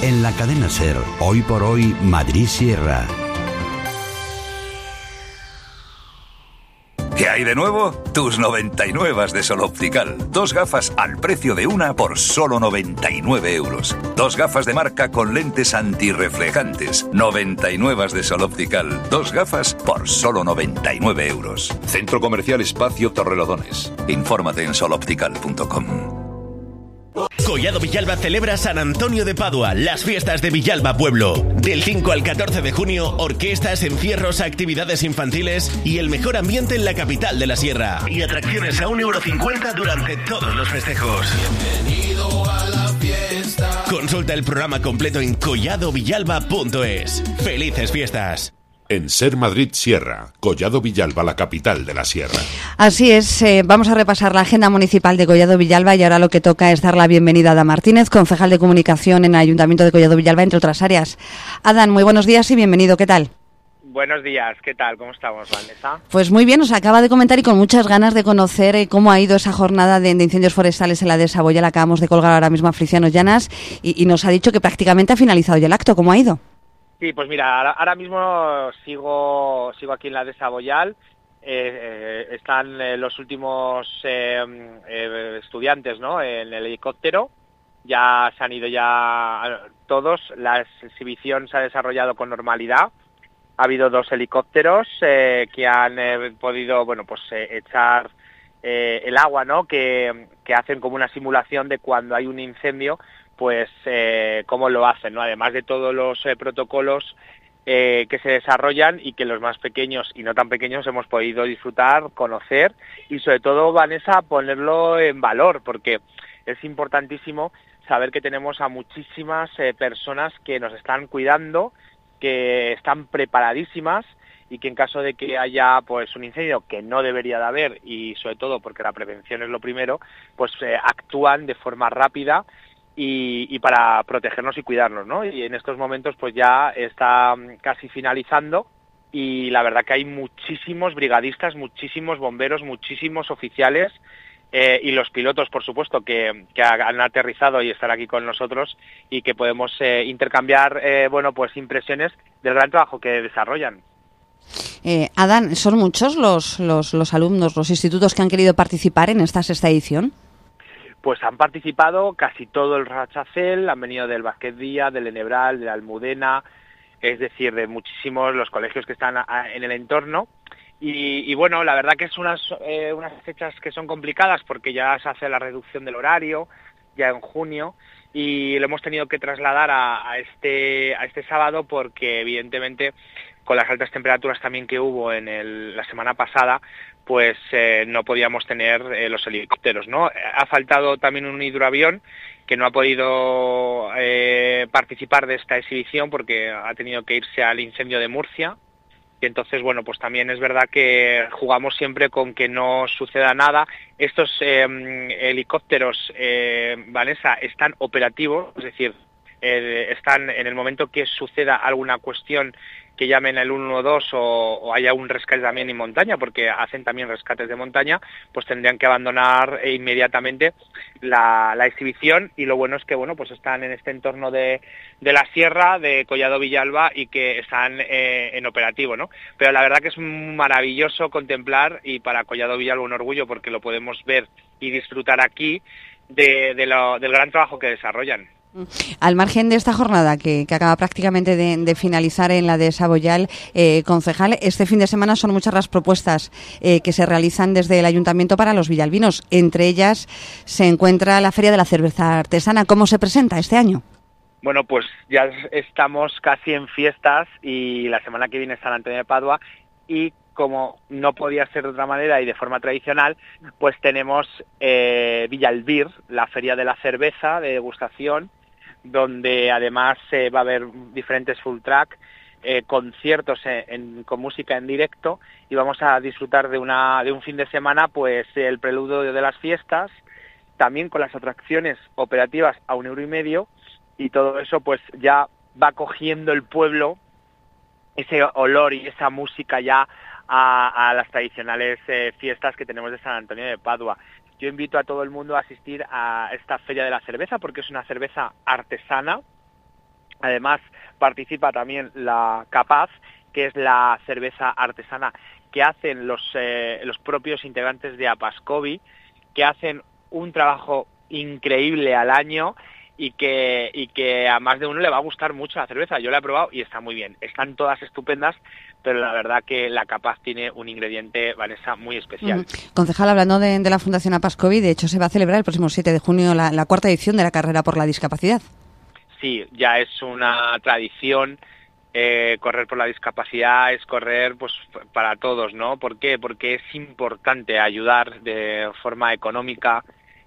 En la cadena SER, hoy por hoy, Madrid Sierra. ¿Qué hay de nuevo? Tus 99 de Sol Optical. 2 gafas al precio de una por solo 99 euros. 2 gafas de marca con lentes antirreflejantes. 99 de Sol Optical. 2 gafas por solo 99 euros. Centro Comercial Espacio Torrelodones. Infórmate en soloptical.com. Collado Villalba celebra San Antonio de Padua, las fiestas de Villalba Pueblo. Del 5 al 14 de junio, orquestas, encierros, actividades infantiles y el mejor ambiente en la capital de la sierra. Y atracciones a €1,50 durante todos los festejos. Bienvenido a la fiesta. Consulta el programa completo en colladovillalba.es. ¡Felices fiestas! En SER Madrid Sierra, Collado Villalba, la capital de la sierra. Así es, vamos a repasar la agenda municipal de Collado Villalba y ahora lo que toca es dar la bienvenida a Adán Martínez, concejal de comunicación en el Ayuntamiento de Collado Villalba, entre otras áreas. Adán, muy buenos días y bienvenido, ¿qué tal? Buenos días, ¿qué tal? ¿Cómo estamos, Vanessa? Pues muy bien, nos acaba de comentar y con muchas ganas de conocer cómo ha ido esa jornada de incendios forestales en la dehesa Boyal. Acabamos de colgar ahora mismo a Feliciano Llanas y nos ha dicho que prácticamente ha finalizado ya el acto. ¿Cómo ha ido? Sí, pues mira, ahora mismo sigo aquí en la dehesa Boyal. Están los últimos estudiantes, ¿no?, en el helicóptero. Ya se han ido ya todos. La exhibición se ha desarrollado con normalidad. Ha habido 2 helicópteros que han podido, bueno, pues echar el agua, ¿no?, que hacen como una simulación de cuando hay un incendio, pues cómo lo hacen, ¿no? Además de todos los protocolos que se desarrollan y que los más pequeños y no tan pequeños hemos podido disfrutar, conocer y sobre todo, Vanessa, ponerlo en valor, porque es importantísimo saber que tenemos a muchísimas personas que nos están cuidando, que están preparadísimas y que en caso de que haya pues un incendio, que no debería de haber, y sobre todo porque la prevención es lo primero, pues actúan de forma rápida y para protegernos y cuidarnos, ¿no? Y en estos momentos pues ya está casi finalizando y la verdad que hay muchísimos brigadistas, muchísimos bomberos, muchísimos oficiales y los pilotos, por supuesto, que han aterrizado y están aquí con nosotros y que podemos intercambiar, bueno, pues impresiones del gran trabajo que desarrollan. Adán, ¿son muchos los alumnos, los institutos que han querido participar en esta 6ª edición? Pues han participado casi todo el Rachacel, han venido del Vázquez Díaz, del Enebral, de la Almudena, es decir, de muchísimos los colegios que están en el entorno. Y bueno, la verdad que es unas fechas que son complicadas porque ya se hace la reducción del horario, ya en junio, y lo hemos tenido que trasladar a este sábado porque evidentemente con las altas temperaturas también que hubo la semana pasada, pues no podíamos tener los helicópteros, ¿no? Ha faltado también un hidroavión que no ha podido participar de esta exhibición porque ha tenido que irse al incendio de Murcia. Y entonces, bueno, pues también es verdad que jugamos siempre con que no suceda nada. Estos helicópteros, Vanessa, están operativos, es decir, están en el momento que suceda alguna cuestión que llamen el 112 o haya un rescate también en montaña, porque hacen también rescates de montaña, pues tendrían que abandonar inmediatamente la exhibición. Y lo bueno es que, bueno, pues están en este entorno de la sierra, de Collado Villalba, y que están en operativo, ¿no? Pero la verdad que es maravilloso contemplar, y para Collado Villalba un orgullo porque lo podemos ver y disfrutar aquí del gran trabajo que desarrollan. Al margen de esta jornada que acaba prácticamente de finalizar en la dehesa Boyal, concejal, este fin de semana son muchas las propuestas que se realizan desde el Ayuntamiento para los villalbinos. Entre ellas se encuentra la Feria de la Cerveza Artesana. ¿Cómo se presenta este año? Bueno, pues ya estamos casi en fiestas y la semana que viene es San Antonio de Padua y como no podía ser de otra manera y de forma tradicional, pues tenemos Villalbir, la Feria de la Cerveza de degustación, donde además va a haber diferentes full track, conciertos con música en directo y vamos a disfrutar de un fin de semana, pues el preludio de las fiestas, también con las atracciones operativas a €1,50 y todo eso pues ya va cogiendo el pueblo ese olor y esa música ya a las tradicionales fiestas que tenemos de San Antonio de Padua. Yo invito a todo el mundo a asistir a esta Feria de la Cerveza porque es una cerveza artesana Además, participa también la Capaz, que es la cerveza artesana que hacen los propios integrantes de Apascovi, que hacen un trabajo increíble al año y que a más de uno le va a gustar mucho la cerveza. Yo la he probado y está muy bien. Están todas estupendas, pero la verdad que la Capaz tiene un ingrediente, Vanessa, muy especial. Concejal, hablando de la Fundación Apascovi, de hecho se va a celebrar el próximo 7 de junio la cuarta edición de la Carrera por la Discapacidad. Sí, ya es una tradición. Correr por la discapacidad es correr pues para todos, ¿no? ¿Por qué? Porque es importante ayudar de forma económica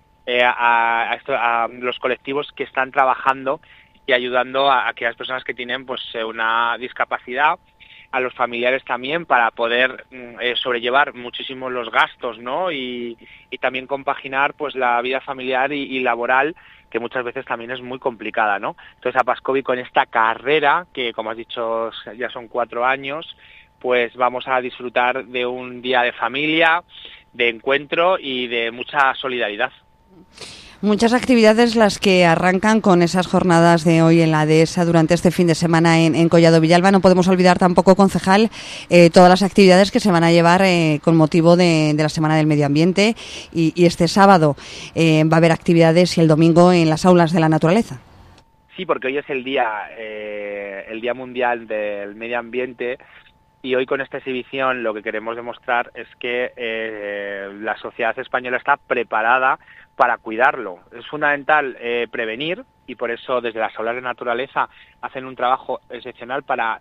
a los colectivos que están trabajando y ayudando a aquellas personas que tienen pues una discapacidad, a los familiares también, para poder sobrellevar muchísimo los gastos, ¿no? Y también compaginar pues la vida familiar y laboral, que muchas veces también es muy complicada, ¿no? Entonces Apascovi, con esta carrera, que como has dicho ya son 4 años, pues vamos a disfrutar de un día de familia, de encuentro y de mucha solidaridad. Muchas actividades las que arrancan con esas jornadas de hoy en la dehesa durante este fin de semana en Collado Villalba. No podemos olvidar tampoco, concejal, todas las actividades que se van a llevar con motivo de la Semana del Medio Ambiente y este sábado va a haber actividades y el domingo en las aulas de la naturaleza. Sí, porque hoy es el Día Mundial del Medio Ambiente. Y hoy con esta exhibición lo que queremos demostrar es que la sociedad española está preparada para cuidarlo. Es fundamental prevenir, y por eso desde las aulas de naturaleza hacen un trabajo excepcional para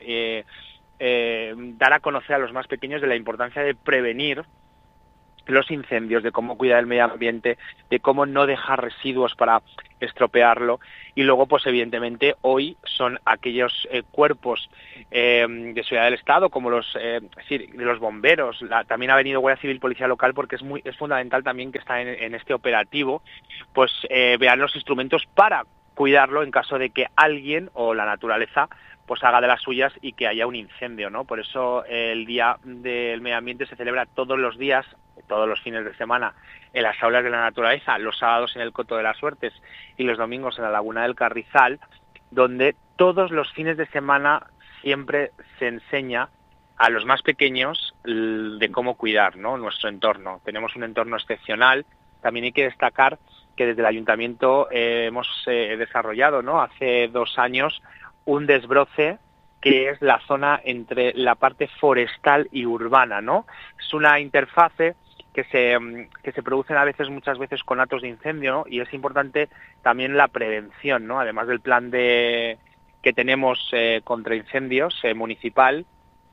dar a conocer a los más pequeños de la importancia de prevenir los incendios, de cómo cuidar el medio ambiente, de cómo no dejar residuos para estropearlo. Y luego, pues evidentemente, hoy son aquellos cuerpos de seguridad del Estado, como de los bomberos. También ha venido Guardia Civil, Policía Local, porque es fundamental también que está en este operativo, pues vean los instrumentos para cuidarlo en caso de que alguien o la naturaleza pues haga de las suyas y que haya un incendio, ¿no? Por eso el Día del Medio Ambiente se celebra todos los días, todos los fines de semana, en las aulas de la naturaleza, los sábados en el Coto de las Suertes y los domingos en la Laguna del Carrizal, donde todos los fines de semana siempre se enseña a los más pequeños de cómo cuidar, ¿no?, nuestro entorno. Tenemos un entorno excepcional. También hay que destacar que desde el Ayuntamiento hemos desarrollado, ¿no?, hace 2 años, un desbroce que es la zona entre la parte forestal y urbana, ¿no? Es una interfase que se producen muchas veces con actos de incendio, ¿no? Y es importante también la prevención, ¿no? Además del plan que tenemos contra incendios municipal,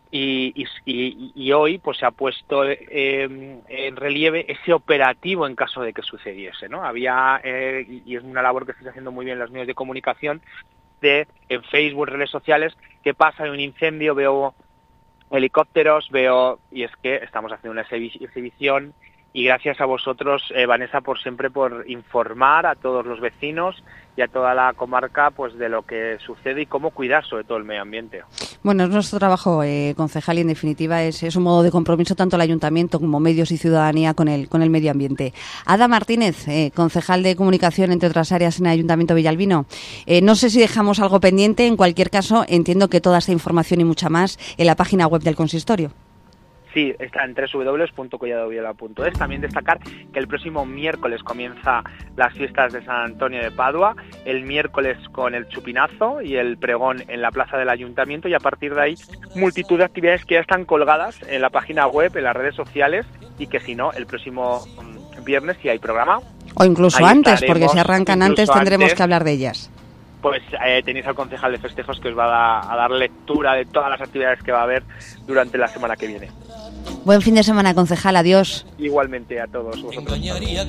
y hoy pues se ha puesto en relieve ese operativo en caso de que sucediese, ¿no? Y es una labor que estáis haciendo muy bien los medios de comunicación, en Facebook, redes sociales, qué pasa en un incendio, veo helicópteros, y es que estamos haciendo una exhibición, y gracias a vosotros, Vanessa, por informar a todos los vecinos y a toda la comarca pues de lo que sucede y cómo cuidar sobre todo el medio ambiente. Bueno, es nuestro trabajo, concejal, y en definitiva es un modo de compromiso tanto el Ayuntamiento como medios y ciudadanía con el medio ambiente. Ada Martínez, concejal de comunicación, entre otras áreas, en el Ayuntamiento villalbino. No sé si dejamos algo pendiente. En cualquier caso, entiendo que toda esta información y mucha más en la página web del consistorio. Sí, está en www.colladovillalba.es. También destacar que el próximo miércoles comienza las fiestas de San Antonio de Padua, el miércoles con el chupinazo y el pregón en la plaza del Ayuntamiento, y a partir de ahí multitud de actividades que ya están colgadas en la página web, en las redes sociales, y que si no, el próximo viernes, si hay programa. O incluso antes, porque si arrancan antes tendremos que hablar de ellas. Pues tenéis al concejal de festejos que os va a dar lectura de todas las actividades que va a haber durante la semana que viene. Buen fin de semana, concejal. Adiós. Igualmente a todos vosotros.